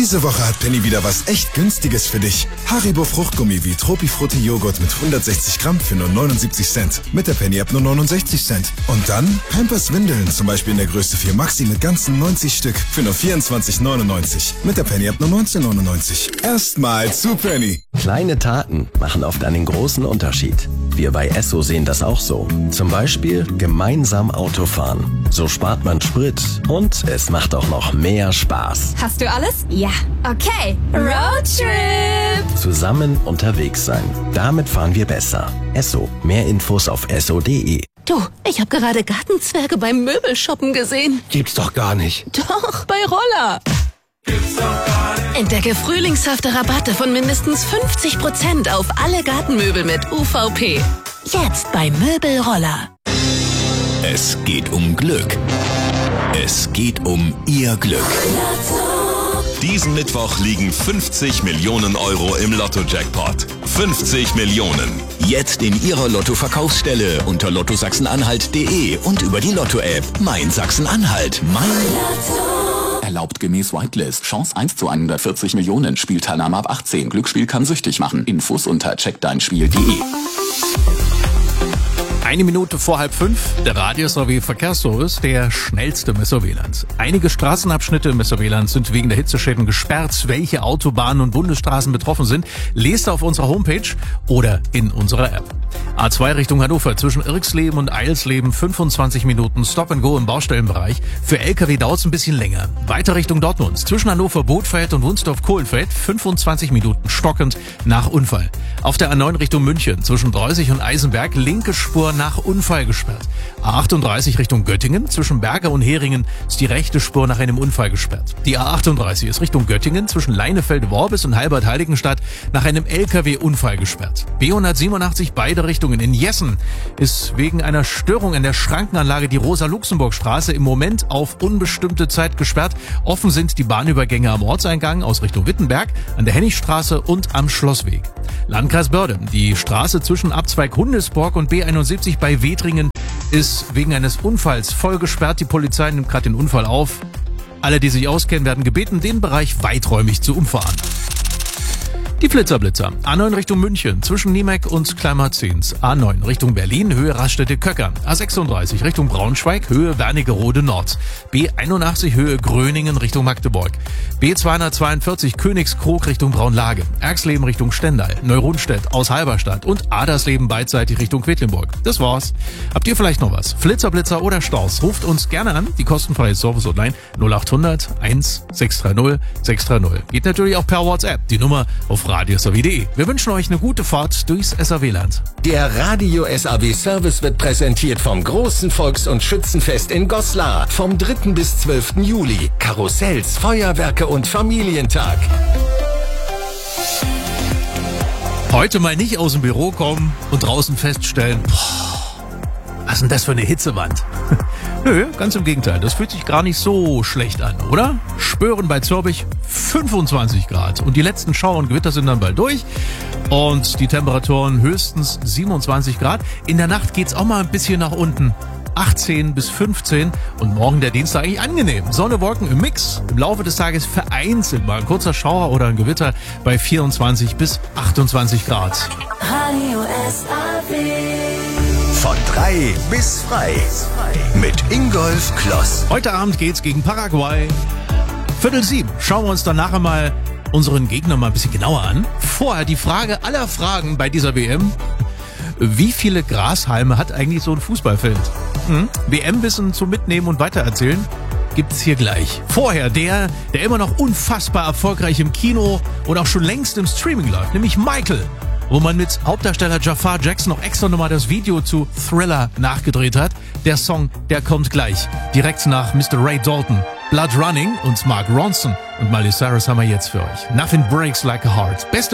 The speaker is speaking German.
Diese Woche hat Penny wieder was echt Günstiges für dich. Haribo Fruchtgummi wie Tropifrutti Joghurt mit 160 Gramm für nur 79 Cent. Mit der Penny-App nur 69 Cent. Und dann Pampers Windeln, zum Beispiel in der Größe 4 Maxi mit ganzen 90 Stück für nur 24,99. Mit der Penny-App nur 19,99. Erstmal zu Penny. Kleine Taten machen oft einen großen Unterschied. Wir bei Esso sehen das auch so. Zum Beispiel gemeinsam Autofahren. So spart man Sprit und es macht auch noch mehr Spaß. Hast du alles? Ja. Okay. Roadtrip! Zusammen unterwegs sein. Damit fahren wir besser. Esso. Mehr Infos auf esso.de. Du, ich habe gerade Gartenzwerge beim Möbelshoppen gesehen. Gibt's doch gar nicht. Doch, bei Roller. Entdecke frühlingshafte Rabatte von mindestens 50% auf alle Gartenmöbel mit UVP. Jetzt bei Möbelroller. Es geht um Glück. Es geht um Ihr Glück. Diesen Mittwoch liegen 50 Millionen Euro im Lotto-Jackpot. 50 Millionen. Jetzt in Ihrer Lotto-Verkaufsstelle unter lottosachsen-anhalt.de und über die Lotto-App. Mein Sachsen-Anhalt. Mein Lotto. Erlaubt gemäß Whitelist. Chance 1 zu 140 Millionen. Spielteilnahme ab 18. Glücksspiel kann süchtig machen. Infos unter checkdeinspiel.de. 1 Minute vor 4:30, der Radio-SRW-Verkehrsservice, der schnellste Messer-WLANs. Einige Straßenabschnitte im Messer-WLANs sind wegen der Hitzeschäden gesperrt. Welche Autobahnen und Bundesstraßen betroffen sind, lest auf unserer Homepage oder in unserer App. A2 Richtung Hannover, zwischen Irksleben und Eilsleben 25 Minuten Stop-and-Go im Baustellenbereich. Für LKW dauert es ein bisschen länger. Weiter Richtung Dortmund, zwischen Hannover Bothfeld und Wunsdorf-Kohlenfeld 25 Minuten stockend nach Unfall. Auf der A9 Richtung München, zwischen Dreusig und Eisenberg, linke Spur nach Unfall gesperrt. A38 Richtung Göttingen, zwischen Berger und Heringen ist die rechte Spur nach einem Unfall gesperrt. Die A38 ist Richtung Göttingen, zwischen Leinefelde-Worbis und Halbert-Heiligenstadt nach einem LKW-Unfall gesperrt. B187 beide Richtungen in Jessen ist wegen einer Störung in der Schrankenanlage die Rosa-Luxemburg-Straße im Moment auf unbestimmte Zeit gesperrt. Offen sind die Bahnübergänge am Ortseingang aus Richtung Wittenberg, an der Hennichstraße und am Schlossweg. Landkreis Börde, die Straße zwischen Abzweig Hundesborg und B71 bei Wedringen ist wegen eines Unfalls voll gesperrt. Die Polizei nimmt gerade den Unfall auf. Alle, die sich auskennen, werden gebeten, den Bereich weiträumig zu umfahren. Die Flitzer-Blitzer. A9 Richtung München, zwischen Niemek und Kleinmarzens. A9 Richtung Berlin, Höhe Raststätte-Köcker. A36 Richtung Braunschweig, Höhe Wernigerode Nord. B81 Höhe Gröningen Richtung Magdeburg. B242 Königskrog Richtung Braunlage. Erxleben Richtung Stendal. Neurundstedt aus Halberstadt und Adersleben beidseitig Richtung Quedlinburg. Das war's. Habt ihr vielleicht noch was? Flitzer, Blitzer oder Staus? Ruft uns gerne an. Die kostenfreie Service-Hotline 0800 1 630 630. Geht natürlich auch per WhatsApp. Die Nummer auf radio.srw.de. Wir wünschen euch eine gute Fahrt durchs SRW-Land. Der Radio-SRW-Service wird präsentiert vom großen Volks- und Schützenfest in Goslar. Vom 3. bis 12. Juli. Karussells, Feuerwerke und Familientag. Heute mal nicht aus dem Büro kommen und draußen feststellen, was ist denn das für eine Hitzewand? Nö, ganz im Gegenteil. Das fühlt sich gar nicht so schlecht an, oder? Spüren bei Zürbich 25 Grad. Und die letzten Schauer und Gewitter sind dann bald durch. Und die Temperaturen höchstens 27 Grad. In der Nacht geht's auch mal ein bisschen nach unten. 18 bis 15 und morgen der Dienstag eigentlich angenehm. Sonne, Wolken im Mix. Im Laufe des Tages vereinzelt mal ein kurzer Schauer oder ein Gewitter bei 24 bis 28 Grad. Radio SRW. Von 3 bis frei. Mit Ingolf Kloss. Heute Abend geht's gegen Paraguay. 6:15. Schauen wir uns dann nachher mal unseren Gegner mal ein bisschen genauer an. Vorher die Frage aller Fragen bei dieser WM. Wie viele Grashalme hat eigentlich so ein Fußballfeld? WM-Wissen zum Mitnehmen und Weitererzählen gibt's hier gleich. Vorher der immer noch unfassbar erfolgreich im Kino und auch schon längst im Streaming läuft, nämlich Michael, wo man mit Hauptdarsteller Jafar Jackson noch extra nochmal das Video zu Thriller nachgedreht hat. Der Song, der kommt gleich, direkt nach Mr. Ray Dalton. Blood Running und Mark Ronson und Miley Cyrus haben wir jetzt für euch. Nothing Breaks Like a Heart. Beste